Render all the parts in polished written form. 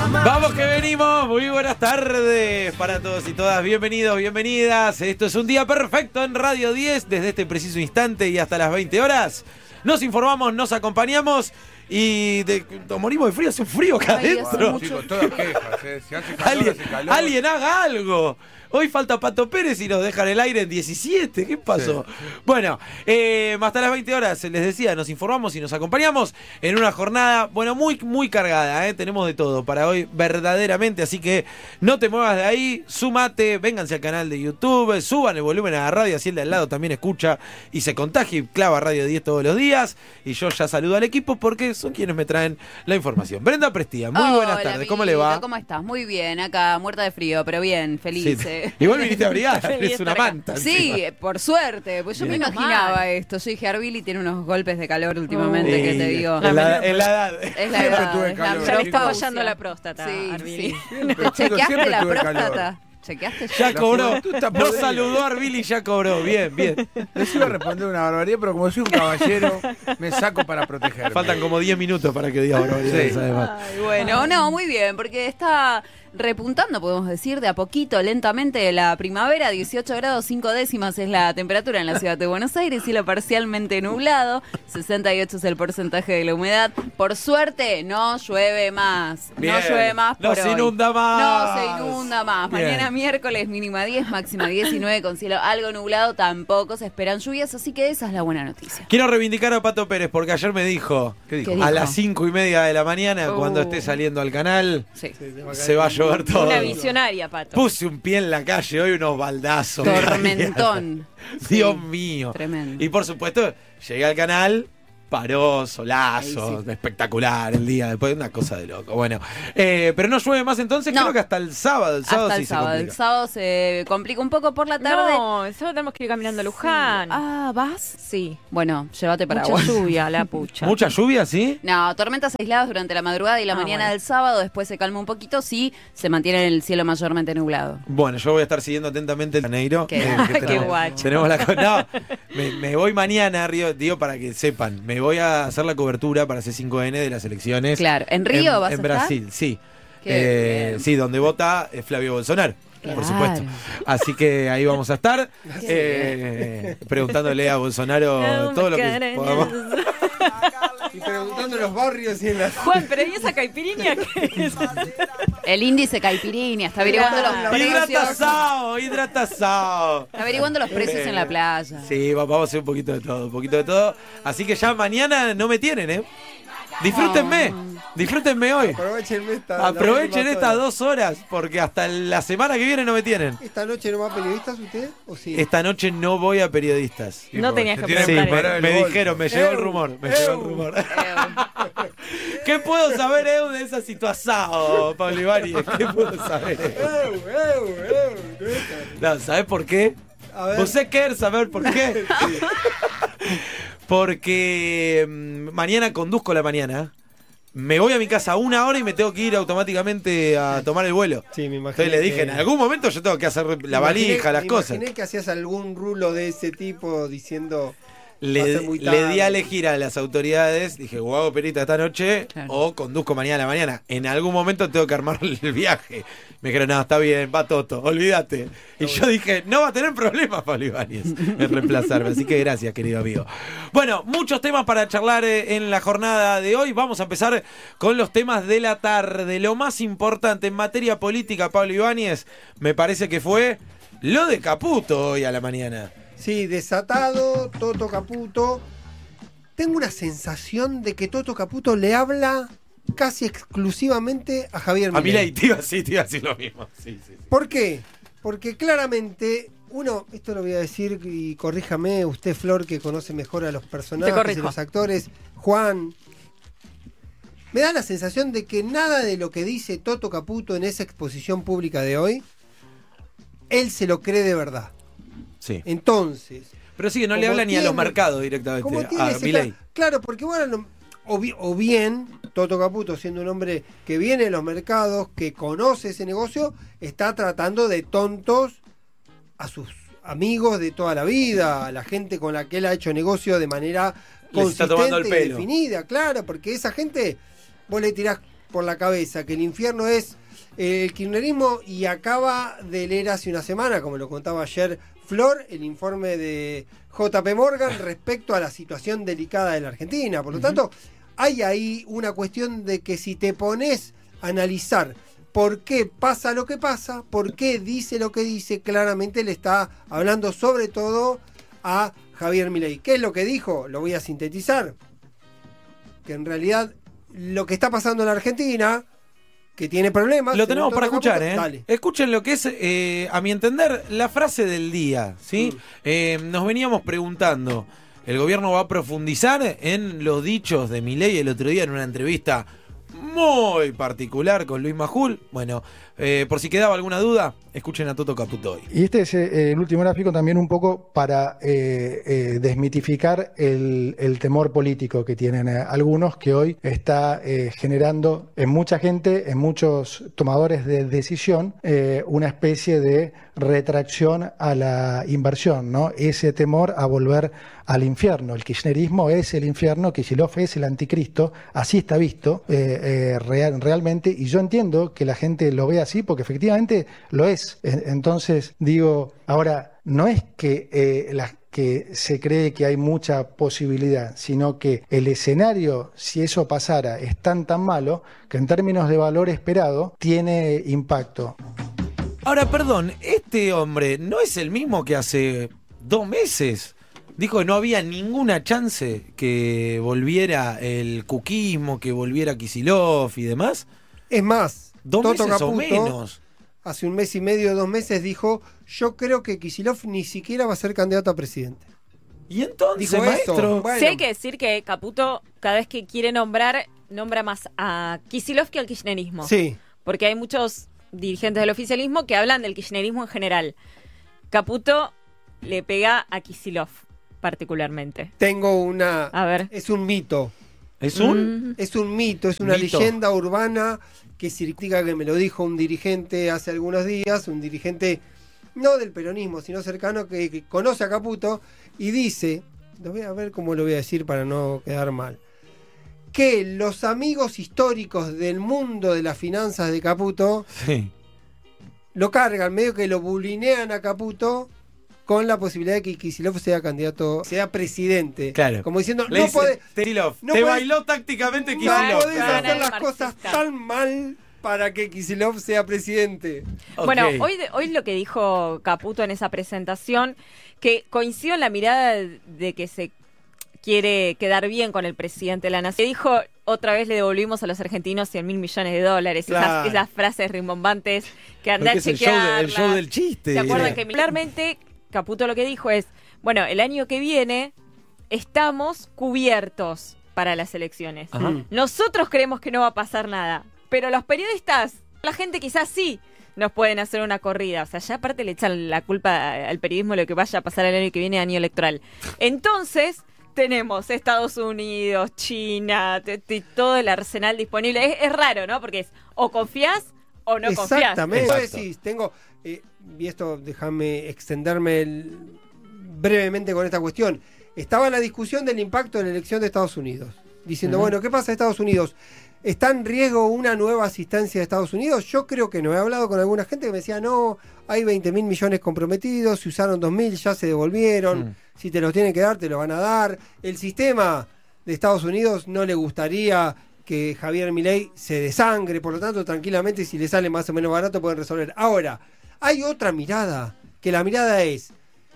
Vamos que venimos, muy buenas tardes para todos y todas, bienvenidos, bienvenidas. Esto es un día perfecto en Radio 10, desde este preciso instante y hasta las 20 horas. Nos informamos, nos acompañamos y nos morimos de frío, hace un frío acá adentro. Chicos, todas quejas, si hace calor, hace calor. Alguien haga algo. Hoy falta Pato Pérez y nos dejan el aire en 17. ¿Qué pasó? Sí. Bueno, hasta las 20 horas, les decía, nos informamos y nos acompañamos en una jornada, bueno, muy cargada, tenemos de todo para hoy, verdaderamente, así que no te muevas de ahí, sumate, vénganse al canal de YouTube, suban el volumen a la radio, así el de al lado también escucha y se contagia y clava Radio 10 todos los días. Y yo ya saludo al equipo porque son quienes me traen la información. Brenda Prestía, muy buenas tardes, ¿cómo le va? ¿Cómo estás? Muy bien, acá muerta de frío, pero bien, feliz. Sí. Igual viniste abrigada, es una manta. Sí, encima. Por suerte, pues yo me imaginaba esto. Yo dije, Arvili tiene unos golpes de calor últimamente que te digo. Es la edad. Es la edad. Ya me está fallando la próstata, Arvili. ¿Te chequeaste la próstata? ¿Chequeaste? Ya cobró. No saludó a Arvili y ya cobró. Bien. Les iba a responder una barbaridad, pero como soy un caballero, me saco para protegerme. Faltan como 10 minutos para que diga barbaridades, además. Ay, bueno, no, muy bien, porque está repuntando, podemos decir, de a poquito, lentamente, la primavera. 18 grados 5 décimas es la temperatura en la ciudad de Buenos Aires, cielo parcialmente nublado, 68 es el porcentaje de la humedad. Por suerte, no llueve más. Bien. No llueve más por No se inunda más. No se inunda más. Bien. Mañana miércoles, mínima 10, máxima 19, con cielo algo nublado, tampoco se esperan lluvias, así que esa es la buena noticia. Quiero reivindicar a Pato Pérez, porque ayer me dijo, ¿Qué dijo? a las 5:30 de la mañana, cuando esté saliendo al canal, Sí. se va a llover todo. Una visionaria, Pato. Puse un pie en la calle, hoy unos baldazos. Tormentón. Dios Sí. mío. Tremendo. Y por supuesto, llegué al canal, paró, solazo, espectacular el día, después una cosa de loco. Bueno, pero no llueve más entonces, No. creo que hasta el sábado. El sábado Hasta sí el sábado. se El complica. sábado se complica un poco por la tarde. No, solo tenemos que ir caminando a Luján. Ah, ¿vas? Sí. Bueno, llévate Mucha paraguas. lluvia, la pucha. ¿Mucha lluvia, sí? No, tormentas aisladas durante la madrugada y la mañana bueno. del sábado, después se calma un poquito, sí, se mantiene el cielo mayormente nublado. Bueno, yo voy a estar siguiendo atentamente el Janeiro. Qué- Qué tenemos- guacho. Tenemos la no, me voy mañana, Río, digo para que sepan, me voy a hacer la cobertura para C5N de las elecciones. Claro, ¿en Río vas a En estar? Brasil, sí. Qué bien. Sí, donde vota Flavio Bolsonaro. Por Claro. supuesto. Así que ahí vamos a estar preguntándole a Bolsonaro todo lo que podamos. Y preguntando en los barrios y en las... Juan, pero ¿y esa caipirinha qué es? El índice caipirinha, está averiguando los precios. Hidratazao. Está averiguando los precios en la playa. Sí, vamos a hacer un poquito de todo. Así que ya mañana no me tienen, ¿eh? Disfrútenme hoy. Aprovechen estas 2 horas, porque hasta la semana que viene no me tienen. ¿Esta noche no va a periodistas usted? ¿O sí? Esta noche no voy a periodistas. No tenías que Sí, preguntar. me dijeron, me llegó el rumor. ¿Qué puedo saber, de esa situación, Pablo Ibáñez? ¿Qué puedo saber? No, ¿sabes por qué? A ver. ¿Vos querés saber por qué? Porque mañana conduzco la mañana. Me voy a mi casa 1 hora y me tengo que ir automáticamente a tomar el vuelo. Sí, me imagino. Entonces le dije, en algún momento yo tengo que hacer la valija, las cosas. Imaginé que hacías algún rulo de ese tipo diciendo... va a Le ser muy di tarde. a elegir a las autoridades, dije, o hago perita esta noche Claro. o conduzco mañana a la mañana. En algún momento tengo que armar el viaje. Me dijeron, no, está bien, va Toto, olvídate. Y yo dije, no va a tener problemas Pablo Ibáñez en reemplazarme. Así que gracias, querido amigo. Bueno, muchos temas para charlar en la jornada de hoy. Vamos a empezar con los temas de la tarde. Lo más importante en materia política, Pablo Ibáñez, me parece que fue lo de Caputo hoy a la mañana. Sí, desatado, Toto Caputo. Tengo una sensación de que Toto Caputo le habla casi exclusivamente a Javier A Milei. Milei, te iba a decir lo mismo. Sí. ¿Por qué? Porque claramente esto lo voy a decir y corríjame usted, Flor, que conoce mejor a los personajes y corrijo. los actores, Juan. Me da la sensación de que nada de lo que dice Toto Caputo en esa exposición pública de hoy, él se lo cree de verdad. Sí. Entonces, Pero sí, que no le como habla ni a los tiene- mercados directamente, como tiene a ese Milei. claro, porque bueno, o bien Toto Caputo, siendo un hombre que viene de los mercados, que conoce ese negocio, está tratando de tontos a sus amigos de toda la vida, a la gente con la que él ha hecho negocio de manera Les está tomando el consistente y pelo. definida, claro, porque esa gente, vos le tirás por la cabeza que el infierno es el kirchnerismo y acaba de leer hace una semana, como lo contaba ayer Flor, el informe de JP Morgan respecto a la situación delicada de la Argentina. Por lo tanto, hay ahí una cuestión de que si te pones a analizar por qué pasa lo que pasa, por qué dice lo que dice, claramente le está hablando sobre todo a Javier Milei. ¿Qué es lo que dijo? Lo voy a sintetizar. Que en realidad lo que está pasando en la Argentina, que tiene problemas... Lo tenemos para escuchar, ¿eh? Dale. Escuchen lo que es, a mi entender, la frase del día, ¿sí? Nos veníamos preguntando, ¿el gobierno va a profundizar en los dichos de Milei el otro día en una entrevista muy particular con Luis Majul? Bueno, por si quedaba alguna duda, escuchen a Toto Caputo hoy. Y este es el último gráfico también un poco para desmitificar el temor político que tienen algunos, que hoy está generando en mucha gente, en muchos tomadores de decisión, una especie de retracción a la inversión, ¿no? Ese temor a volver al infierno. El kirchnerismo es el infierno, Kicillof es el anticristo, así está visto realmente, y yo entiendo que la gente lo vea así porque efectivamente lo es. Entonces digo, ahora, no es que que se cree que hay mucha posibilidad, sino que el escenario, si eso pasara, es tan malo que en términos de valor esperado tiene impacto. Ahora, perdón, este hombre no es el mismo que hace 2 meses. Dijo que no había ninguna chance que volviera el cuquismo, que volviera Kicillof y demás. Es más, 2 Toto meses Caputo, o menos. hace 1 mes y medio, 2 meses, dijo: yo creo que Kicillof ni siquiera va a ser candidato a presidente. Y entonces, Dijo maestro, esto. Bueno, Sí, hay que decir que Caputo, cada vez que quiere nombrar, nombra más a Kicillof que al kirchnerismo. sí, Porque hay muchos dirigentes del oficialismo que hablan del kirchnerismo en general. Caputo le pega a Kicillof particularmente. tengo una... A ver. Es un mito. es un... Es un mito, es una Mito. leyenda urbana que circula, que me lo dijo un dirigente hace algunos días, un dirigente no del peronismo, sino cercano, que conoce a Caputo, y dice, lo voy a ver cómo lo voy a decir para no quedar mal, que los amigos históricos del mundo de las finanzas de Caputo Sí. lo cargan, medio que lo bulinean a Caputo con la posibilidad de que Kicillof sea candidato, sea presidente. Claro. Como diciendo, Le no dice, puede... Kicillof, no te puede- bailó tácticamente No Kicillof. podés Claro. hacer las Marxista. cosas tan mal para que Kicillof sea presidente. Ok. Bueno, hoy lo que dijo Caputo en esa presentación, que coincidió en la mirada de que se quiere quedar bien con el presidente de la nación. Dijo, otra vez le devolvimos a los argentinos 100.000 millones de dólares. Claro. Esas frases rimbombantes que andá a Porque es el show del chiste. ¿Se acuerdan Sí. que claramente Caputo lo que dijo es, bueno, el año que viene estamos cubiertos para las elecciones. Ajá. Nosotros creemos que no va a pasar nada, pero los periodistas, la gente quizás sí nos pueden hacer una corrida. O sea, ya aparte le echan la culpa al periodismo de lo que vaya a pasar el año que viene, año electoral. Entonces, tenemos Estados Unidos, China, todo el arsenal disponible. Es raro, ¿no? Porque es o confías o no confías. Exactamente. Exacto. Vos decís, tengo... y esto, déjame extenderme brevemente con esta cuestión. Estaba la discusión del impacto de la elección de Estados Unidos. Diciendo, bueno, ¿qué pasa en Estados Unidos? ¿Está en riesgo una nueva asistencia de Estados Unidos? Yo creo que no. He hablado con alguna gente que me decía, no, hay 20.000 millones comprometidos, se usaron 2.000, ya se devolvieron. Si te los tienen que dar, te los van a dar. El sistema de Estados Unidos no le gustaría que Javier Milei se desangre, por lo tanto, tranquilamente, si le sale más o menos barato, pueden resolver. Ahora, hay otra mirada, que la mirada es,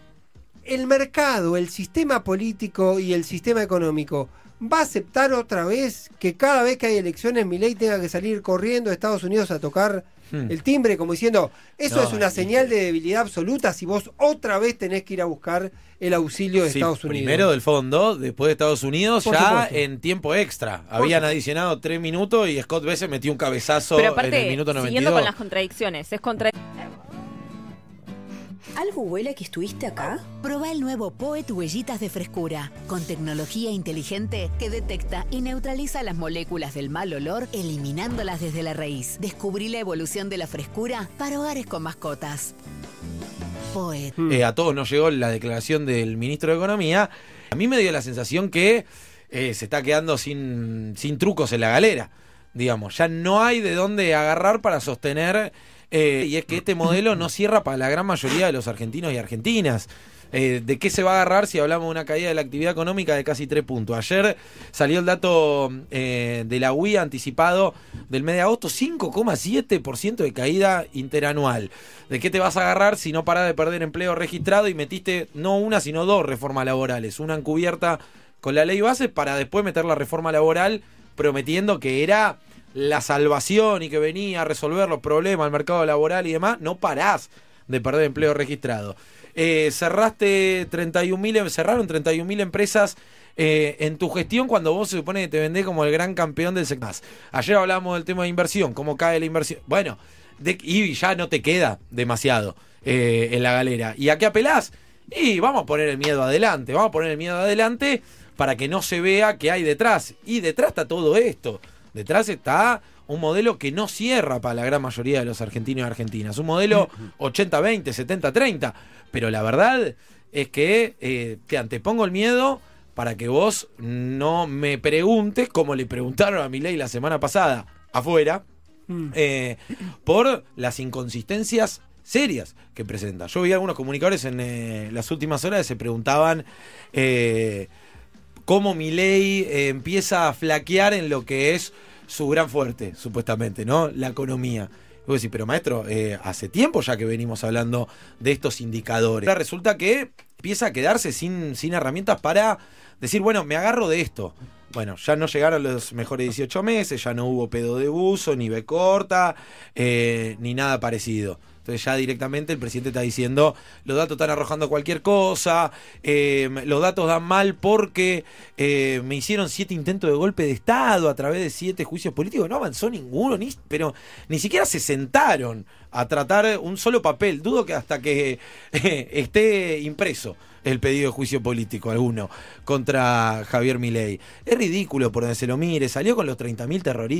el mercado, el sistema político y el sistema económico, ¿va a aceptar otra vez que cada vez que hay elecciones Milei tenga que salir corriendo a Estados Unidos a tocar el timbre, como diciendo, eso No, es una señal de debilidad absoluta si vos otra vez tenés que ir a buscar el auxilio de Sí, Estados Unidos? primero del fondo, después de Estados Unidos, Por ya supuesto. en tiempo extra. Habían supuesto. adicionado 3 minutos y Scott Besser metió un cabezazo Pero en aparte, el minuto 92. siguiendo con las contradicciones, es ¿Algo huele que estuviste acá? Proba el nuevo Poet Huellitas de Frescura, con tecnología inteligente que detecta y neutraliza las moléculas del mal olor, eliminándolas desde la raíz. Descubrí la evolución de la frescura para hogares con mascotas. Poet. A todos nos llegó la declaración del ministro de Economía. A mí me dio la sensación que se está quedando sin trucos en la galera. digamos, ya no hay de dónde agarrar para sostener, y es que este modelo no cierra para la gran mayoría de los argentinos y argentinas. ¿De qué se va a agarrar si hablamos de una caída de la actividad económica de casi 3 puntos? Ayer salió el dato de la UIA anticipado del mes de agosto, 5,7% de caída interanual. ¿De qué te vas a agarrar si no parás de perder empleo registrado y metiste no una sino 2 reformas laborales? Una encubierta con la ley base para después meter la reforma laboral prometiendo que era la salvación y que venía a resolver los problemas del mercado laboral y demás. No parás de perder empleo registrado. Cerraron 31.000 empresas en tu gestión cuando vos se supone que te vendés como el gran campeón del sector. Ayer hablábamos del tema de inversión, cómo cae la inversión. Bueno, y ya no te queda demasiado en la galera. ¿Y a qué apelás? Y vamos a poner el miedo adelante, para que no se vea qué hay detrás. Y detrás está todo esto. Detrás está un modelo que no cierra para la gran mayoría de los argentinos y argentinas. Un modelo 80-20, 70-30. Pero la verdad es que te antepongo el miedo para que vos no me preguntes, como le preguntaron a Milei la semana pasada afuera, por las inconsistencias serias que presenta. Yo vi algunos comunicadores en las últimas horas que se preguntaban cómo Milei empieza a flaquear en lo que es su gran fuerte, supuestamente, ¿no? La economía. Y vos decís, pero maestro, hace tiempo ya que venimos hablando de estos indicadores. Ahora resulta que empieza a quedarse sin herramientas para decir, bueno, me agarro de esto. Bueno, ya no llegaron los mejores 18 meses, ya no hubo pedo de buzo, ni B corta, ni nada parecido. Entonces ya directamente el presidente está diciendo, los datos están arrojando cualquier cosa, los datos dan mal porque me hicieron 7 intentos de golpe de Estado a través de 7 juicios políticos. No avanzó ninguno, pero ni siquiera se sentaron a tratar un solo papel. Dudo que hasta que esté impreso el pedido de juicio político alguno contra Javier Milei. Es ridículo por donde se lo mire, salió con los 30.000 terroristas.